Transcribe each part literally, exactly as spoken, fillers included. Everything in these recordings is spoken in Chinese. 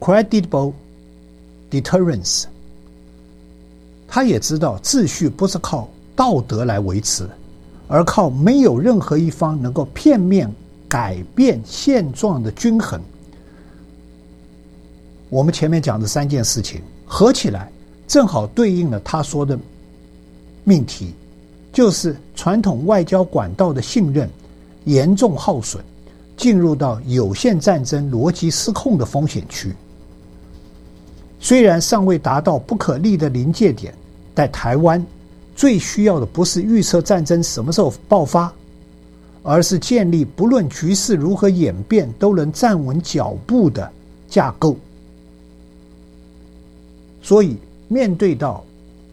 credible deterrence。他也知道秩序不是靠道德来维持，而靠没有任何一方能够片面改变现状的均衡。我们前面讲的三件事情合起来，正好对应了他说的命题，就是传统外交管道的信任严重耗损，进入到有限战争逻辑失控的风险区。虽然尚未达到不可逆的临界点，但台湾最需要的不是预测战争什么时候爆发，而是建立不论局势如何演变都能站稳脚步的架构。所以面对到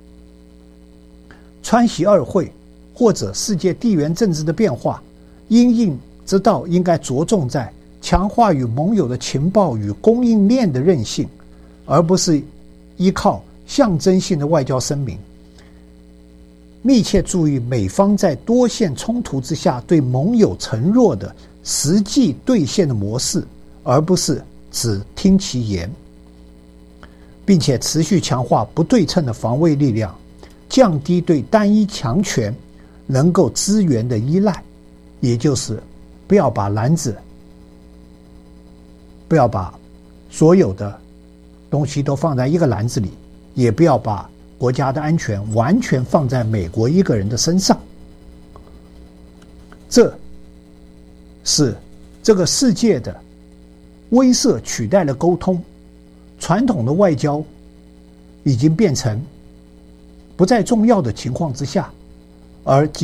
川习二会或者世界地缘政治的变化，因应之道应该着重在强化与盟友的情报与供应链的韧性，而不是依靠象征性的外交声明。密切注意美方在多线冲突之下对盟友承诺的实际兑现的模式，而不是只听其言，并且持续强化不对称的防卫力量，降低对单一强权能够支援的依赖，也就是不要把篮子，不要把所有的东西都放在一个篮子里，也不要把国家的安全完全放在美国一个人的身上。这是这个世界的威慑取代了沟通，传统的外交已经变成不再重要的情况之下，而